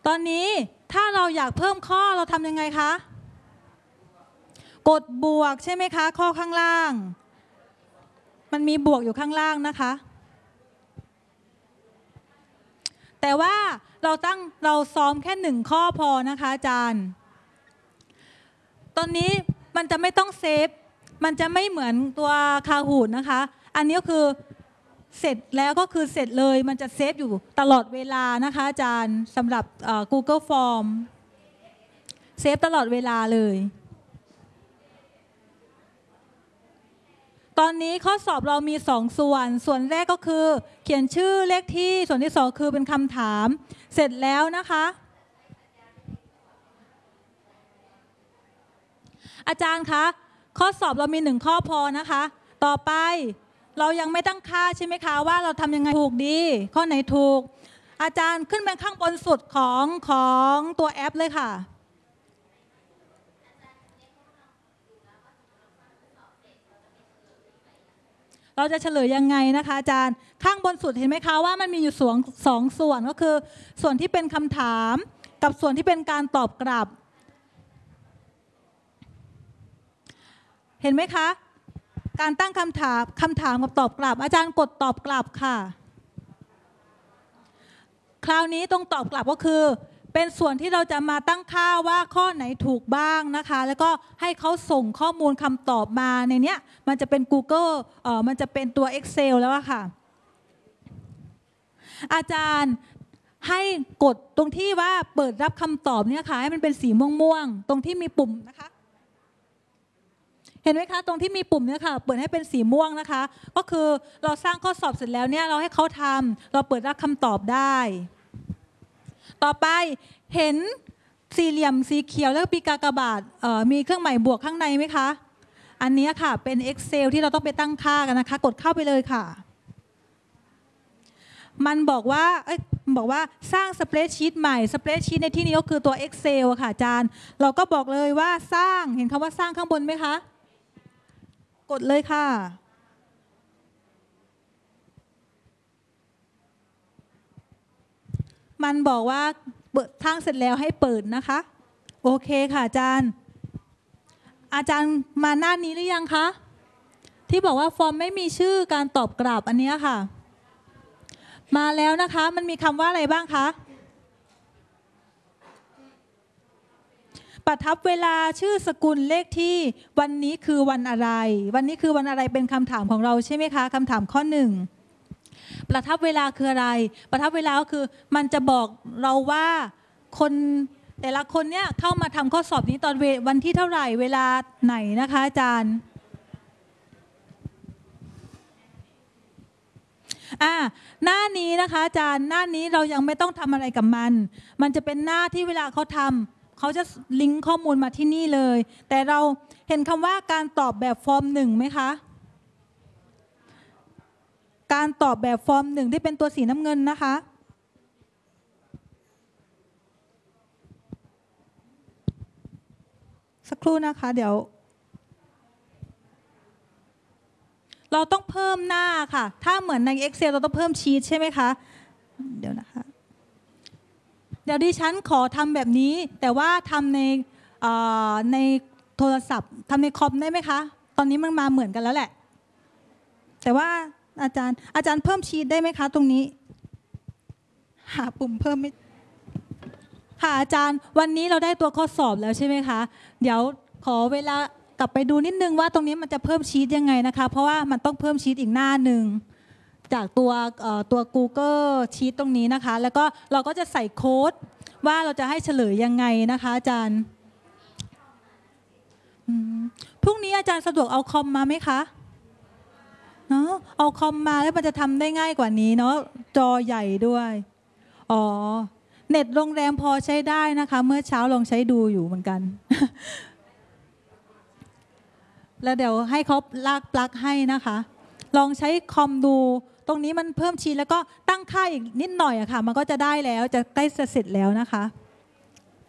ตอนนี้ถ้าเราอยากเพิ่มข้อเราทำยังไงคะกดบวกใช่ไหมคะข้อข้างล่างมันมีบวกอยู่ข้างล่างนะคะแต่ว่าเราซ้อมแค่1ข้อพอนะคะอาจารย์ตอนนี้มันจะไม่ต้องเซฟมันจะไม่เหมือนตัวKahootนะคะอันนี้ก็คือเสร็จแล้วก็คือเสร็จเลยมันจะเซฟอยู่ตลอดเวลานะคะอาจารย์สำหรับGoogle Form เซฟตลอดเวลาเลยตอนนี้ข้อสอบเรามี2ส่วนแรกก็คือเขียนชื่อเลขที่ส่วนที่2คือเป็นคำถามเสร็จแล้วนะคะอาจารย์คะข้อสอบเรามี1ข้อพอนะคะต่อไปเรายังไม่ตั้งค่าใช่ไหมคะว่าเราทำยังไงถูกดีข้อไหนถูกอาจารย์ขึ้นไปข้างบนสุดของตัวแอปเลยค่ะเราจะเฉลยยังไงนะคะอาจารย์ข้างบนสุดเห็นไหมคะว่ามันมีอยู่สองส่วนก็คือส่วนที่เป็นคำถามกับส่วนที่เป็นการตอบกลับเห็นไหมคะการตั้งคำถามกับตอบกลับอาจารย์กดตอบกลับค่ะคราวนี้ตรงตอบกลับก็คือเป็นส่วนที่เราจะมาตั้งค่าว่าข้อไหนถูกบ้างนะคะแล้วก็ให้เขาส่งข้อมูลคำตอบมาในเนี้ยมันจะเป็น Google มันจะเป็นตัว Excel แล้วค่ะอาจารย์ให้กดตรงที่ว่าเปิดรับคำตอบเนี่ยค่ะให้มันเป็นสีม่วงๆตรงที่มีปุ่มนะคะเห็นไหมคะตรงที่มีปุ่มเนี่ยค่ะเปิดให้เป็นสีม่วงนะคะก็คือเราสร้างข้อสอบเสร็จแล้วเนี่ยเราให้เขาทำเราเปิดรับคำตอบได้ต่อไปเห็นสี่เหลี่ยมสีเขียวแล้วก็ปีกากบาทมีเครื่องหมายบวกข้างในไหมคะอันนี้ค่ะเป็น Excel ที่เราต้องไปตั้งค่ากันนะคะกดเข้าไปเลยค่ะมันบอกว่าสร้างสเปรดชีตใหม่สเปรดชีตในที่นี้ก็คือตัว Excel ค่ะอาจารย์เราก็บอกเลยว่าสร้างเห็นคำว่าสร้างข้างบนไหมคะกดเลยค่ะมันบอกว่าเปิดทางเสร็จแล้วให้เปิดนะคะโอเคค่ะอาจารย์มาหน้านี้หรือยังคะที่บอกว่าฟอร์มไม่มีชื่อการตอบกลับอันนี้ค่ะมาแล้วนะคะมันมีคำว่าอะไรบ้างคะประทับเวลาชื่อสกุลเลขที่วันนี้คือวันอะไรวันนี้คือวันอะไรเป็นคำถามของเราใช่ไหมคะคำถามข้อ1ประทับเวลาคืออะไรประทับเวลาก็คือมันจะบอกเราว่าคนแต่ละคนเนี่ยเข้ามาทำข้อสอบนี้ตอนวันที่เท่าไหร่เวลาไหนนะคะอาจารย์หน้านี้นะคะอาจารย์หน้านี้เรายังไม่ต้องทำอะไรกับมันจะเป็นหน้าที่เวลาเขาทำเขาจะลิงก์ข้อมูลมาที่นี่เลยแต่เราเห็นคำว่าการตอบแบบฟอร์ม1ไหมคะการตอบแบบฟอร์ม1ที่เป็นตัวสีน้ำเงินนะคะสักครู่นะคะเดี๋ยวเราต้องเพิ่มหน้าค่ะถ้าเหมือนใน Excel เราต้องเพิ่มชีทใช่ไหมคะเดี๋ยวนะคะเดี๋ยวดิฉันขอทำแบบนี้แต่ว่าทำในโทรศัพท์ทำในคอมได้ไหมคะตอนนี้มันมาเหมือนกันแล้วแหละแต่ว่าอาจารย์เพิ่มชีทได้ไหมคะตรงนี้หาปุ่มเพิ่มไม่ค่ะอาจารย์วันนี้เราได้ตัวข้อสอบแล้วใช่ไหมคะเดี๋ยวขอเวลากลับไปดูนิดนึงว่าตรงนี้มันจะเพิ่มชีทยังไงนะคะเพราะว่ามันต้องเพิ่มชีทอีกหน้าหนึ่งจากตัว Google Sheet ตรงนี้นะคะแล้วก็เราก็จะใส่โค้ดว่าเราจะให้เฉลยยังไงนะคะอาจารย์พรุ่งนี้อาจารย์สะดวกเอาคอมมาไหมคะเนาะเอาคอมมาแล้วมันจะทำได้ง่ายกว่านี้เนาะจอใหญ่ด้วยอ๋อเน็ตโรงแรมพอใช้ได้นะคะเมื่อเช้าลองใช้ดูอยู่เหมือนกันแล้วเดี๋ยวให้เขาลากปลั๊กให้นะคะลองใช้คอมดูตรงนี้มันเพิ่มชีทแล้วก็ตั้งค่าอีกนิดหน่อยอะค่ะมันก็จะได้แล้วจะใกล้จะเสร็จแล้วนะคะ